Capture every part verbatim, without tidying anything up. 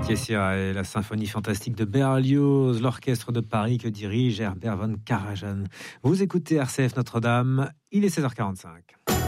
Mathieu Sira et la symphonie fantastique de Berlioz, l'orchestre de Paris que dirige Herbert von Karajan. Vous écoutez R C F Notre-Dame, il est seize heures quarante-cinq.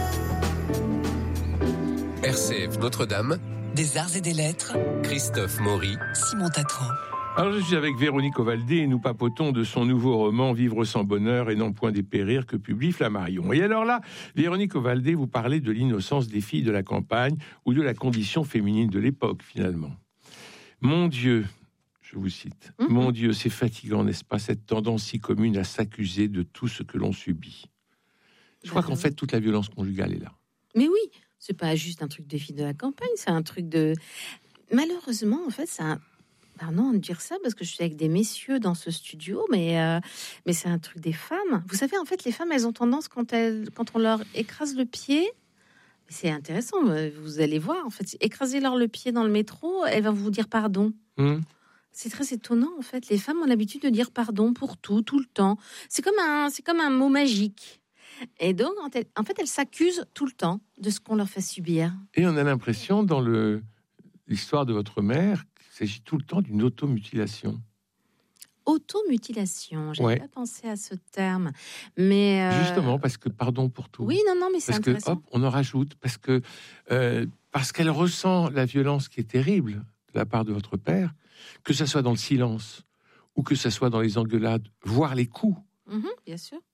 R C F Notre-Dame, des arts et des lettres, Christophe Maury, Simon Tatran. Alors je suis avec Véronique Ovaldé et nous papotons de son nouveau roman « Vivre sans bonheur et non point dépérir » que publie Flammarion. Et alors là, Véronique Ovaldé, vous parlez de l'innocence des filles de la campagne ou de la condition féminine de l'époque finalement. Mon Dieu, je vous cite, mmh. Mon Dieu, c'est fatigant, n'est-ce pas, cette tendance si commune à s'accuser de tout ce que l'on subit. Je crois bah, qu'en fait, toute la violence conjugale est là. Mais oui, c'est pas juste un truc des filles de la campagne, c'est un truc de... Malheureusement, en fait, c'est un... Pardon de dire ça, parce que je suis avec des messieurs dans ce studio, mais, euh, mais c'est un truc des femmes. Vous savez, en fait, les femmes, elles ont tendance, quand, elles, quand on leur écrase le pied... C'est intéressant, vous allez voir, en fait, écrasez-leur le pied dans le métro, elles vont vous dire pardon. Mmh. C'est très étonnant, en fait. Les femmes ont l'habitude de dire pardon pour tout, tout le temps. C'est comme un, c'est comme un mot magique. Et donc, en fait, elles s'accusent tout le temps de ce qu'on leur fait subir. Et on a l'impression, dans le, l'histoire de votre mère, qu'il s'agit tout le temps d'une automutilation. Automutilation, j'avais ouais. pas pensé à ce terme, mais euh... justement parce que pardon pour tout. Oui, non, non, mais c'est parce intéressant. Que, hop, on en rajoute parce que euh, parce qu'elle ressent la violence qui est terrible de la part de votre père, que ça soit dans le silence ou que ça soit dans les engueulades, voire les coups. Mmh, bien sûr.